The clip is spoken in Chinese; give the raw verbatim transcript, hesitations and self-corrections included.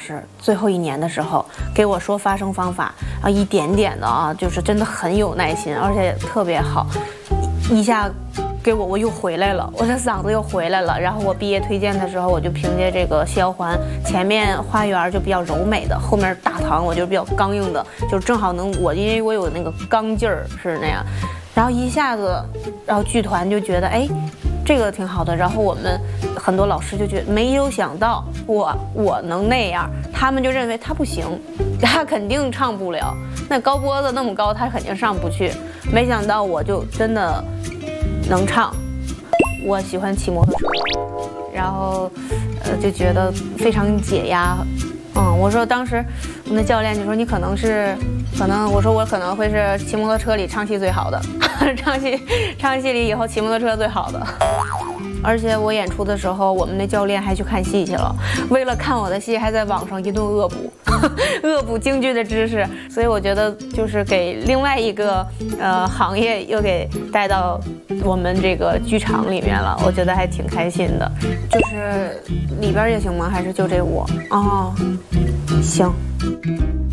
师最后一年的时候给我说发声方法，然后一点点的啊，就是真的很有耐心，而且特别好，一下给我我又回来了，我的嗓子又回来了。然后我毕业推荐的时候，我就凭借这个谢瑶环，前面花园就比较柔美的，后面大唐我就比较刚硬的，就正好能我因为我有那个刚劲儿是那样，然后一下子，然后剧团就觉得哎。这个挺好的，然后我们很多老师就觉得没有想到我我能那样，他们就认为他不行，他肯定唱不了，那高脖子那么高，他肯定上不去。没想到我就真的能唱，我喜欢骑摩托车，然后呃就觉得非常解压。嗯，我说当时我们的教练就说你可能是，可能我说我可能会是骑摩托车里唱戏最好的，唱戏唱戏里以后骑摩托车最好的。而且我演出的时候，我们那教练还去看戏去了，为了看我的戏，还在网上一顿恶补，恶补京剧的知识。所以我觉得就是给另外一个呃行业又给带到我们这个剧场里面了，我觉得还挺开心的。就是里边也行吗？还是就这我？哦，行。